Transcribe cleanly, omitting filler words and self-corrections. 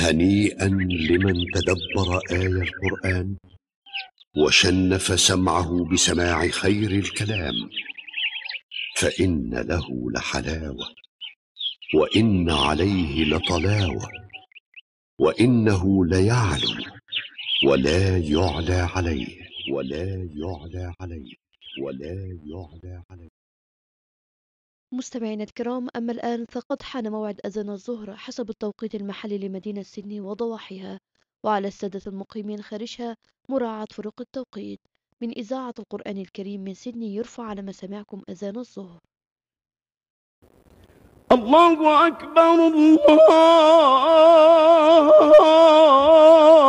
هنيئا لمن تدبر آي القرآن وشنف سمعه بسماع خير الكلام، فإن له لحلاوة وإن عليه لطلاوة، وإنه ليعلو ولا يعلى عليه ولا يعلى عليه ولا يعلى عليه. مستمعينا الكرام، أما الآن فقد حان موعد أذان الظهر حسب التوقيت المحلي لمدينة سيدني وضواحيها، وعلى السادة المقيمين خارجها مراعاة فروق التوقيت. من إذاعة القرآن الكريم من سيدني يرفع على مسامعكم أذان الظهر. الله أكبر الله